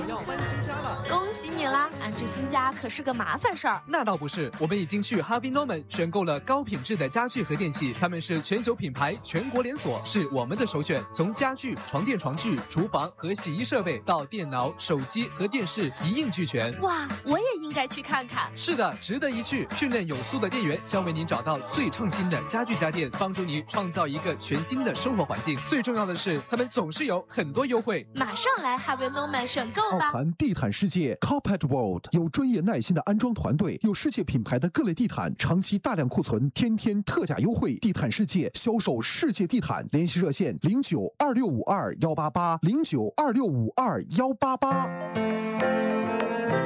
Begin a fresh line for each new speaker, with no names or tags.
要搬新家了。
恭喜你啦！安置新家可是个麻烦事儿。
那倒不是，我们已经去 Harvey Norman 选购了高品质的家具和电器，他们是全球品牌，全国连锁，是我们的首选。从家具、床垫、床具、厨房和洗衣设备到电脑、手机和电视一应俱全。
哇，我也应该去看看。
是的，值得一去。训练有素的店员将为您找到最创新的家具家电，帮助你创造一个全新的生活环境。最重要的是，他们总是有很多优惠。
马上来 Harvey Norman 选购吧！
奥涵地毯世界 Carpet World 有专业耐心的安装团队，有世界品牌的各类地毯，长期大量库存，天天特价优惠。地毯世界销售世界地毯，联系热线092652188092652188。